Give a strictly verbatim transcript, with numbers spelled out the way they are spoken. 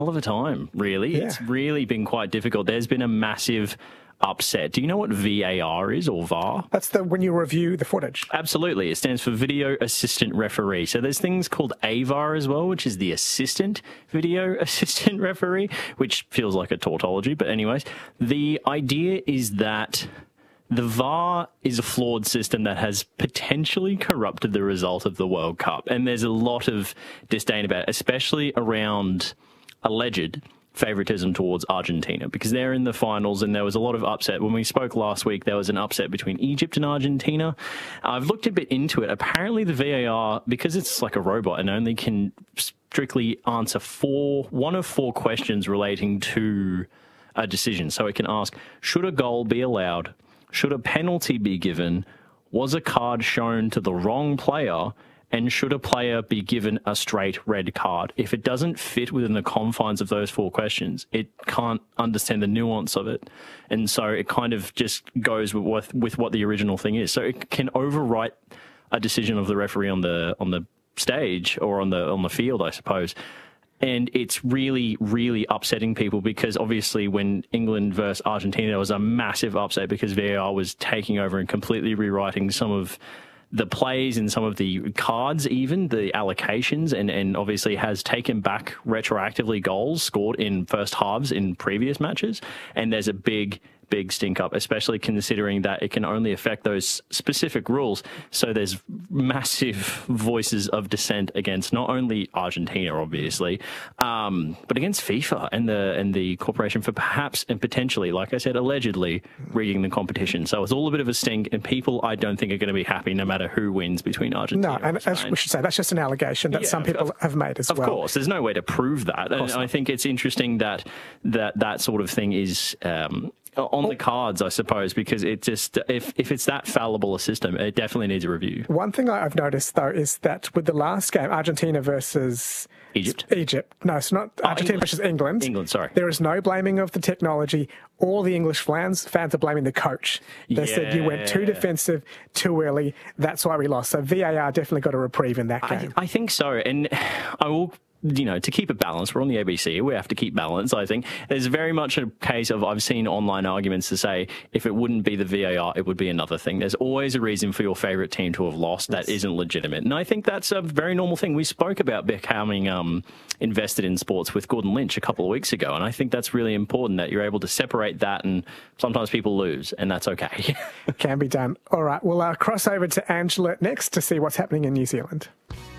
all of the time, really. Yeah. It's really been quite difficult. There's been a massive upset. Do you know what V A R is, or V A R? That's the when you review the footage. Absolutely. It stands for Video Assistant Referee. So there's things called A V A R as well, which is the Assistant Video Assistant Referee, which feels like a tautology. But anyways, the idea is that the V A R is a flawed system that has potentially corrupted the result of the World Cup. And there's a lot of disdain about it, especially around alleged favoritism towards Argentina, because they're in the finals and there was a lot of upset. When we spoke last week, there was an upset between Egypt and Argentina. I've looked a bit into it. Apparently the V A R, because it's like a robot and only can strictly answer four, one of four questions relating to a decision. So it can ask, should a goal be allowed? Should a penalty be given? Was a card shown to the wrong player? And should a player be given a straight red card? If it doesn't fit within the confines of those four questions, it can't understand the nuance of it. And so it kind of just goes with what, with what the original thing is. So it can overwrite a decision of the referee on the on the stage or on the on the field, I suppose. And it's really, really upsetting people because obviously when England versus Argentina, there was a massive upset because V A R was taking over and completely rewriting some of the plays and some of the cards, even the allocations, and, and obviously has taken back retroactively goals scored in first halves in previous matches. And there's a big, big stink up, especially considering that it can only affect those specific rules. So there's massive voices of dissent against not only Argentina, obviously, um, but against FIFA and the and the corporation for perhaps and potentially, like I said, allegedly rigging the competition. So it's all a bit of a stink, and people I don't think are going to be happy no matter who wins between Argentina. No, and as we should say, that's just an allegation that yeah, some people of, have made as of well. Of course, there's no way to prove that. And I think it's interesting that that that sort of thing is Um, on the cards, I suppose, because it just, if, if it's that fallible a system, it definitely needs a review. One thing I've noticed, though, is that with the last game, Argentina versus Egypt. Egypt. No, it's not oh, Argentina England. versus England. England, sorry. There is no blaming of the technology. All the English fans, fans are blaming the coach. They yeah. said you went too defensive, too early. That's why we lost. So V A R definitely got a reprieve in that game. I, I think so. And I will... You know, to keep it balanced, we're on the A B C, we have to keep balance, I think. There's very much a case of, I've seen online arguments to say, if it wouldn't be the V A R, it would be another thing. There's always a reason for your favourite team to have lost that yes. isn't legitimate. And I think that's a very normal thing. We spoke about becoming um, invested in sports with Gordon Lynch a couple of weeks ago, and I think that's really important that you're able to separate that, and sometimes people lose, and that's okay. Can be done. All right, we'll uh, cross over to Angela next to see what's happening in New Zealand.